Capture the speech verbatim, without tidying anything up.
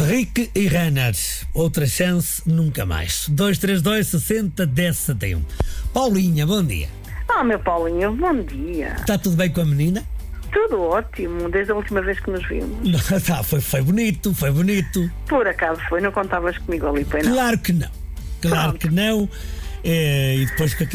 Rick e Renner, outra chance, nunca mais. dois três dois, sessenta, dez, setenta e um. Paulinha, bom dia. Ah, meu Paulinho, bom dia. Está tudo bem com a menina? Tudo ótimo, desde a última vez que nos vimos. Tá, foi, foi bonito, foi bonito. Por acaso foi, não contavas comigo ali, pois não? Claro que não. Claro Pronto. que não. É, e depois com